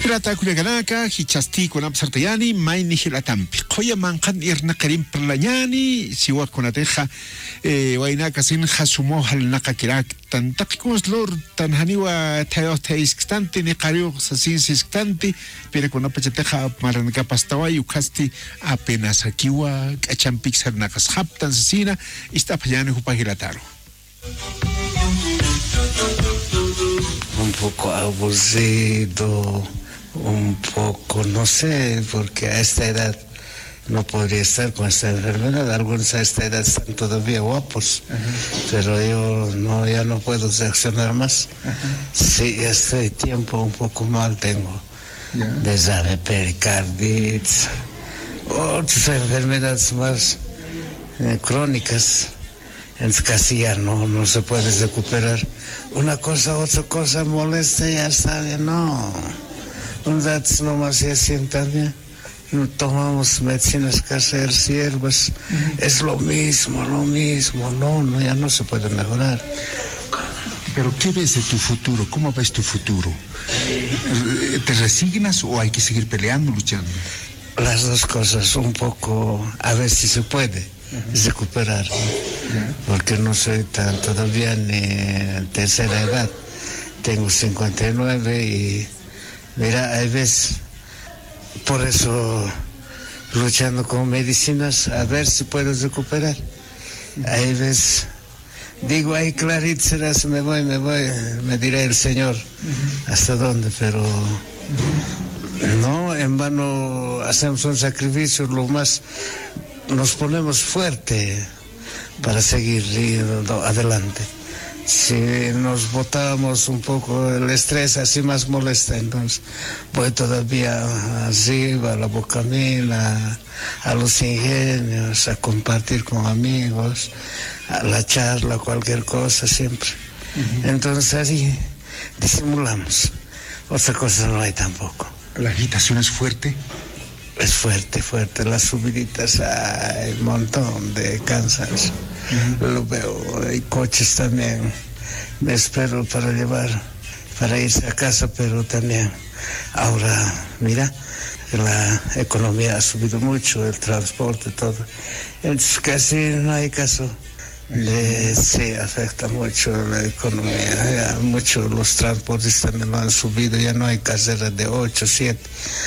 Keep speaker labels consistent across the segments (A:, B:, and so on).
A: Pirata Kuyaganaka, Hichasti con Absartayani, Maini Hilatampi, Koya Mankan Irna Karim Perlañani, Siwa con Ateja, Wainaka Sin Hasumo al Nakakirak, Tantakos Lord, Tanhaniwa Tayo Taiskanti, Nikario Sasin Siskanti, pero con Apacheteja, Maranaka Pastawa, Yukasti, apenas Akiwa, Kachampix Nakas Haptan Sina, Istapayani Hupahilataro.
B: Un poco aburrido, un poco, no sé, porque a esta edad no podría estar con esta enfermedad. Algunos a esta edad están todavía guapos, pero yo ya no puedo reaccionar más. Sí, este tiempo un poco mal tengo. Desarme pericarditis, otras enfermedades más crónicas. Entonces casi ya no se puede recuperar. Una cosa, otra cosa molesta, ya está bien, no. Un rato nomás ya sienta bien. No tomamos medicinas caseras, hierbas. Es lo mismo, no, ya no se puede mejorar.
A: Pero ¿qué ves de tu futuro? ¿Cómo ves tu futuro? ¿Te resignas o hay que seguir peleando, luchando?
B: Las dos cosas, un poco, a ver si se puede recuperar, porque no soy todavía ni tercera edad, tengo 59 y mira, hay veces, por eso luchando con medicinas, a ver si puedo recuperar. Hay veces, digo, ahí clarito será, me voy, me dirá el Señor hasta dónde, pero no, en vano hacemos un sacrificio, lo más nos ponemos fuerte para seguir yendo adelante. Si nos botamos un poco el estrés, así más molesta, entonces voy todavía arriba, a la Bocamina, a los ingenios, a compartir con amigos, a la charla, cualquier cosa siempre. Entonces así disimulamos. Otra cosa no hay tampoco.
A: ¿La agitación es fuerte?
B: Es fuerte, las subiditas, hay un montón de cansancio. Lo veo, hay coches también, me espero para irse a casa, pero también ahora, mira, la economía ha subido mucho, el transporte, todo. Entonces casi no hay caso. Sí, afecta mucho la economía, ya mucho los transportes también lo han subido, ya no hay carreras de 8, 7.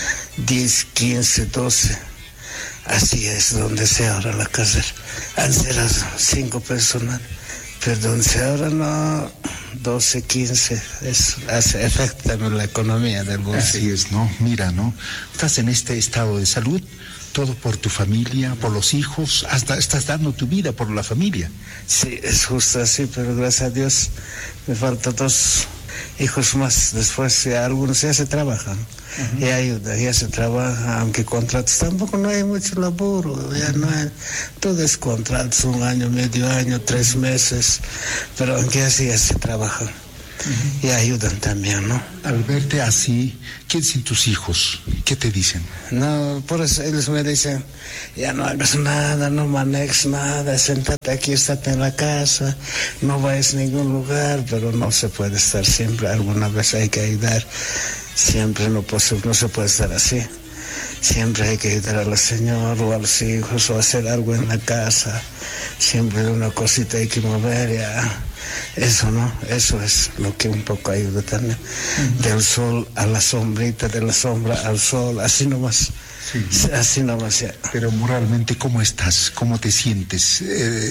B: 10, 15, 12, así es donde se ahora la carrera. Antes eran 5 personas, pero donde se ahora no, 12, 15, hace efecto también la economía del bolsillo.
A: Así es, ¿no? Mira, ¿no? Estás en este estado de salud, todo por tu familia, por los hijos, hasta estás dando tu vida por la familia.
B: Sí, es justo así, pero gracias a Dios me faltan 2 hijos más. Después ya algunos ya se trabajan. Y ayuda, ya se trabaja, aunque contratos tampoco no hay mucho laburo, ya no hay, todo es contratos, 1 año, medio año, 3 meses, pero aunque así ya se trabaja y ayudan también, ¿no?
A: Al verte así, ¿qué dicen tus hijos? ¿Qué te dicen?
B: No, por eso ellos me dicen, ya no hagas nada, no manejes nada, sentate aquí, estate en la casa, no vayas a ningún lugar, pero no se puede estar siempre, alguna vez hay que ayudar. Siempre no se puede estar así. Siempre hay que ayudar a la señora o a los hijos o hacer algo en la casa. Siempre una cosita hay que mover, ya. Eso, ¿no? Eso es lo que un poco ayuda también. Del sol a la sombrita, de la sombra al sol, así nomás. Sí. Así nomás, ya.
A: Pero moralmente, ¿cómo estás? ¿Cómo te sientes?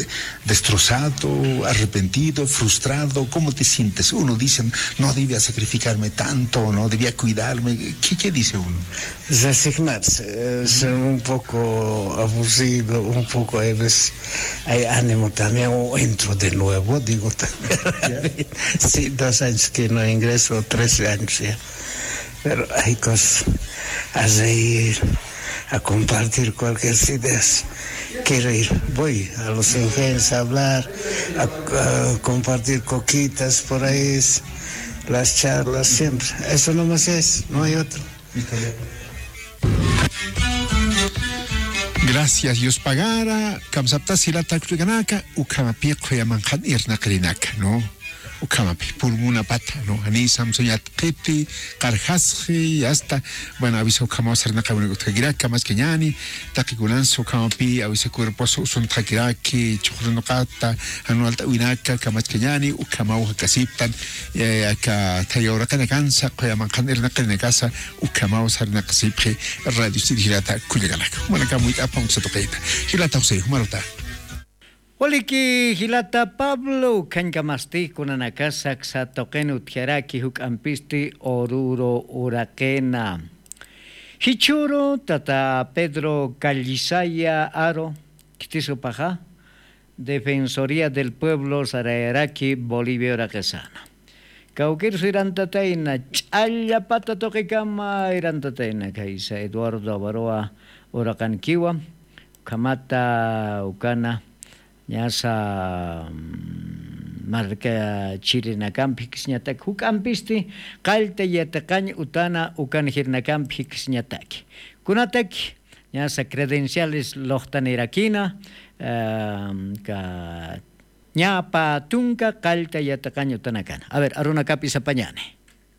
A: ¿Destrozado, arrepentido, frustrado? ¿Cómo te sientes? Uno dice, no debía sacrificarme tanto, no debía cuidarme. ¿Qué dice uno?
B: Resignarse, ser un poco aburrido, un poco a veces hay ánimo también, o entro de nuevo, digo también. Sí, 2 años que no ingreso, 13 años ya. Pero hay cosas a reír, a compartir cualquier ideas. Quiero ir, voy a los ingenios a hablar, a compartir coquitas por ahí, las charlas siempre. Eso nomás es, no hay otro.
A: Gracias, Dios pagara, kamsapta silata kuganaka, ukamapieko yamanjan irnakrinaka, ¿no? ukamapi pulmuna pata no ani samsoñat qiti qarhasqi hasta bueno avisa ukama sarnaqa utqagirakka más keñani taqikunansu ukamapi avisa cuerpos usuntaqiraki chuqrunuqata anualta winaka kamas keñani ukama kasiptan aka tayawraqana kansa qoyamanqan irnaqina casa ukama sarnaqa sipqi radio sidhilata kulligalak bueno kamuit apang satuqita hilata usay humarota
C: Oliki hilata Pablo kankamasti kunanakasak sa token utjaraki huk ampisti oruro urakena. Hichuro tata Pedro Callisaya Aro, Kitisopaja, Defensoría del Pueblo Sarayaraki, Bolivia Urakesana. Kaukir irantataina, challa pata tokekama irantataina, kaisa Eduardo Baroa Urakankiwa, Kamata Ukana. Nyasa marca chirinacampix ñatak huk ampisti qalta yataqañ utana ukan hirnacampix ñataki kunataki ñasa credenciales loqtanirakina ka ñapa tunka qalta yataqañ utanakana a ver aruna kapi sapañane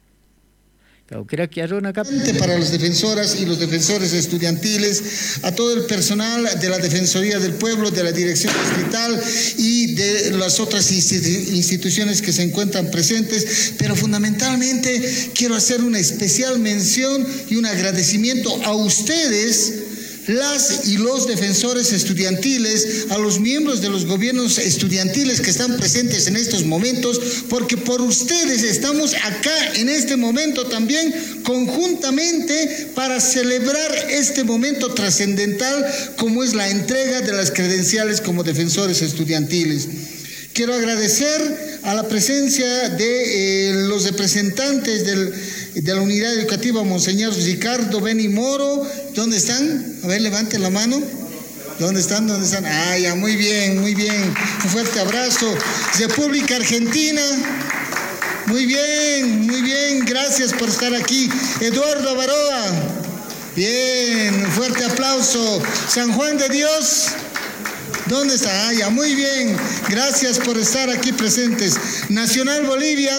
D: para las defensoras y los defensores estudiantiles, a todo el personal de la Defensoría del Pueblo, de la Dirección Distrital y de las otras instituciones que se encuentran presentes, pero fundamentalmente quiero hacer una especial mención y un agradecimiento a ustedes, las y los defensores estudiantiles, a los miembros de los gobiernos estudiantiles que están presentes en estos momentos, porque por ustedes estamos acá en este momento también conjuntamente para celebrar este momento trascendental como es la entrega de las credenciales como defensores estudiantiles. Quiero agradecer a la presencia de los representantes de la unidad educativa Monseñor Ricardo Beni Moro. ¿Dónde están? A ver, levanten la mano. ¿Dónde están? ¿Dónde están? Ah, ya, muy bien, muy bien. Un fuerte abrazo. República Argentina. Muy bien. Gracias por estar aquí. Eduardo Baroa. Bien, un fuerte aplauso. San Juan de Dios. ¿Dónde está? Ah, ya, muy bien. Gracias por estar aquí presentes. Nacional Bolivia.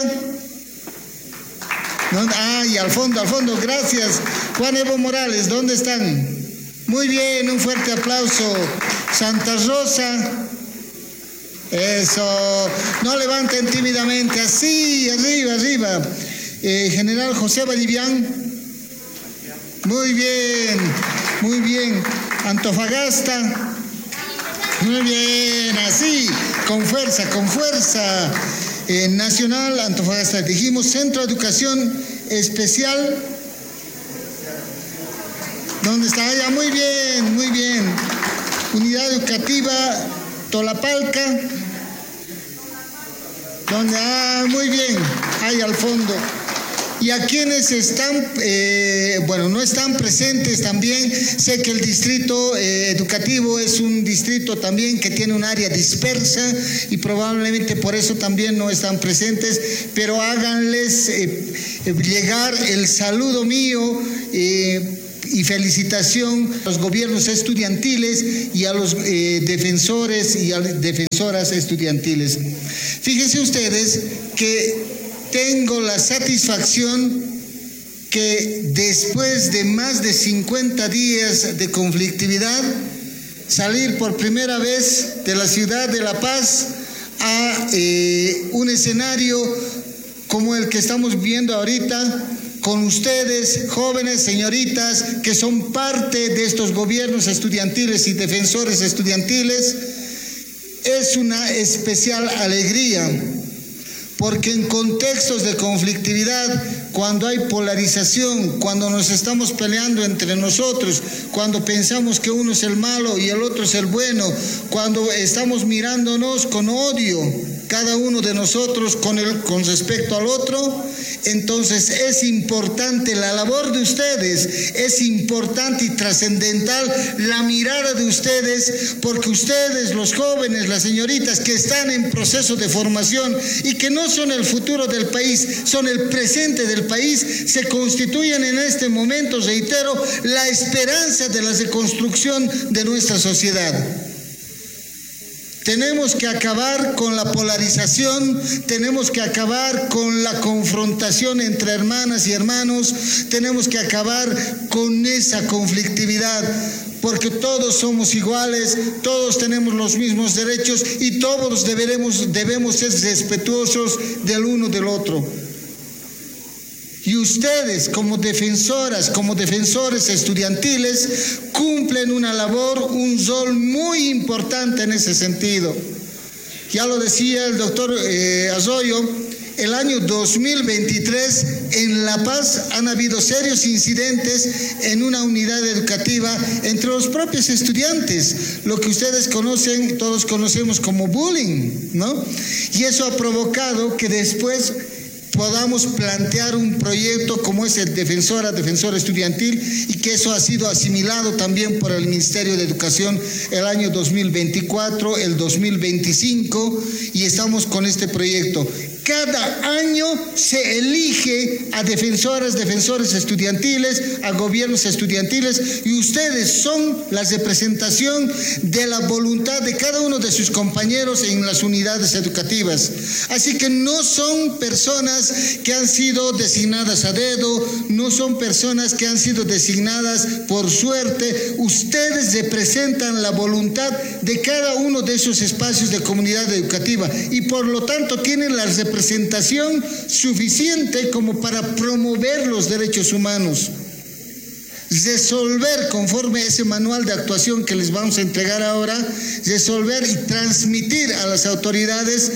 D: Ah, y al fondo, gracias. Juan Evo Morales, ¿dónde están? Muy bien, un fuerte aplauso. Santa Rosa. Eso. No levanten tímidamente. Así, arriba. General José Vallivian. Muy bien. Antofagasta. Muy bien, así, con fuerza. Nacional Antofagasta, dijimos Centro de Educación Especial. ¿Dónde está? Ya, muy bien. Unidad Educativa Tolapalca. ¿Dónde? Ah, muy bien, ahí al fondo. Y a quienes están, no están presentes también, sé que el distrito educativo es un distrito también que tiene un área dispersa y probablemente por eso también no están presentes, pero háganles llegar el saludo mío y felicitación a los gobiernos estudiantiles y a los defensores y a las defensoras estudiantiles. Fíjense ustedes que tengo la satisfacción que después de más de 50 días de conflictividad, salir por primera vez de la ciudad de La Paz a un escenario como el que estamos viendo ahorita, con ustedes, jóvenes, señoritas, que son parte de estos gobiernos estudiantiles y defensores estudiantiles, es una especial alegría. Porque en contextos de conflictividad, cuando hay polarización, cuando nos estamos peleando entre nosotros, cuando pensamos que uno es el malo y el otro es el bueno, cuando estamos mirándonos con odio, cada uno de nosotros con respecto al otro, entonces es importante la labor de ustedes, es importante y trascendental la mirada de ustedes, porque ustedes, los jóvenes, las señoritas que están en proceso de formación y que no son el futuro del país, son el presente del país, se constituyen en este momento, reitero, la esperanza de la reconstrucción de nuestra sociedad. Tenemos que acabar con la polarización, tenemos que acabar con la confrontación entre hermanas y hermanos, tenemos que acabar con esa conflictividad, porque todos somos iguales, todos tenemos los mismos derechos y todos debemos ser respetuosos del uno del otro. Y ustedes, como defensoras, como defensores estudiantiles, cumplen una labor, un rol muy importante en ese sentido. Ya lo decía el doctor Arroyo, el año 2023 en La Paz han habido serios incidentes en una unidad educativa entre los propios estudiantes, lo que ustedes conocen, todos conocemos como bullying, ¿no? Y eso ha provocado que después podamos plantear un proyecto como es el defensor estudiantil, y que eso ha sido asimilado también por el Ministerio de Educación el año 2024, el 2025, y estamos con este proyecto. Cada año se elige a defensores estudiantiles, a gobiernos estudiantiles, y ustedes son la representación de la voluntad de cada uno de sus compañeros en las unidades educativas. Así que no son personas que han sido designadas a dedo, no son personas que han sido designadas por suerte. Ustedes representan la voluntad de cada uno de esos espacios de comunidad educativa y por lo tanto tienen la representación suficiente como para promover los derechos humanos, resolver conforme ese manual de actuación que les vamos a entregar ahora, resolver y transmitir a las autoridades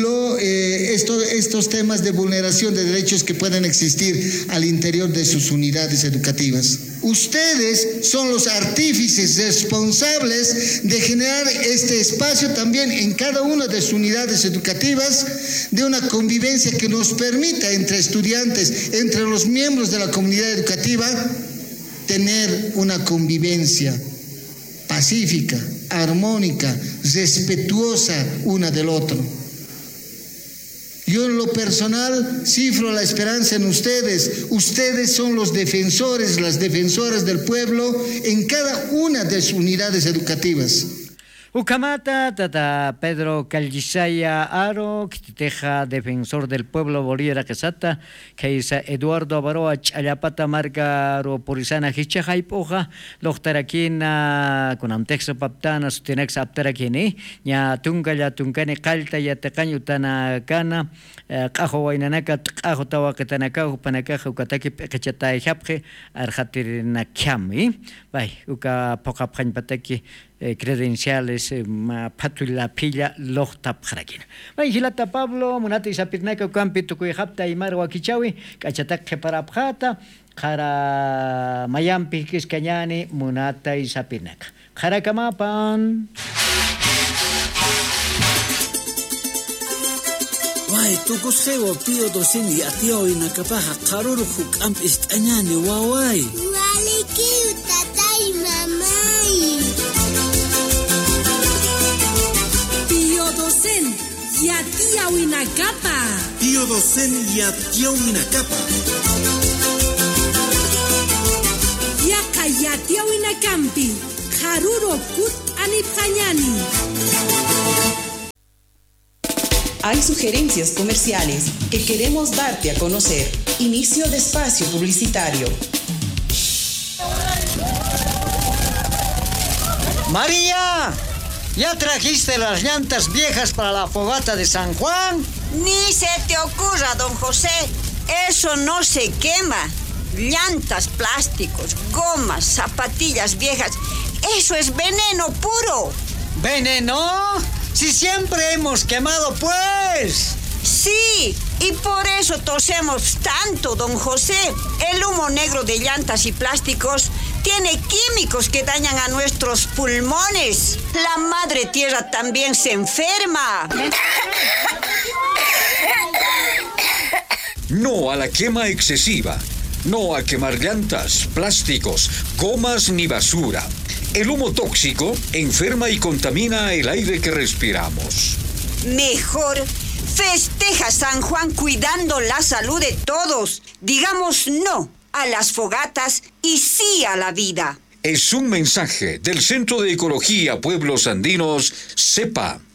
D: estos temas de vulneración de derechos que pueden existir al interior de sus unidades educativas. Ustedes son los artífices responsables de generar este espacio también en cada una de sus unidades educativas, de una convivencia que nos permita entre estudiantes, entre los miembros de la comunidad educativa, tener una convivencia pacífica, armónica, respetuosa una del otro. Yo en lo personal cifro la esperanza en ustedes. Ustedes son los defensores, las defensoras del pueblo en cada una de sus unidades educativas.
C: Ucamata, tata Pedro Callisaya Aro, Kititeja, defensor del pueblo Bolívar Casata, Keisa Eduardo Avaroa, Chayapata Marca, Ropurizana, Hicha Haipoja, Lochtarakina, con Amtexo Paptana, Sutenex Aptarakini, Ya Tunga, Ya Tuncane Calta, Ya Tacanyutana Cana, Cajo Wainanaka, Cajo Tawacatanaka, Upanaka, Ukataki, Cachata, Japje, Arjatirina Kiami, Bay, Uka Pokapan Pataki. Credenciales patula pilla lohtap kharakin vai hilata Pablo munati sapitnaka kampi tukuy hapta imar wakichawi kachatak parapkhata khara mayampi kiskanyani munata isapitnaka khara kamapan
E: Wai tukushewo pio dosini atio inakapaha karuru kampi istanyani wawai
F: waliki utatai mamai Yatia Winacapa.
E: Tío Docen Yatia Winacapa.
F: Yaka Yatia Winacampi. Haruro Kut Anipjañani.
G: Hay sugerencias comerciales que queremos darte a conocer. Inicio de espacio publicitario.
C: María, ¿ya trajiste las llantas viejas para la fogata de San Juan?
H: Ni se te ocurra, don José. Eso no se quema. Llantas, plásticos, gomas, zapatillas viejas. Eso es veneno puro.
C: ¿Veneno? Si siempre hemos quemado, pues.
H: Sí, y por eso tosemos tanto, don José. El humo negro de llantas y plásticos tiene químicos que dañan a nuestros pulmones. La madre tierra también se enferma.
I: No a la quema excesiva. No a quemar llantas, plásticos, gomas ni basura. El humo tóxico enferma y contamina el aire que respiramos.
H: Mejor festeja San Juan cuidando la salud de todos. Digamos no a las fogatas y sí a la vida.
I: Es un mensaje del Centro de Ecología Pueblos Andinos, CEPA.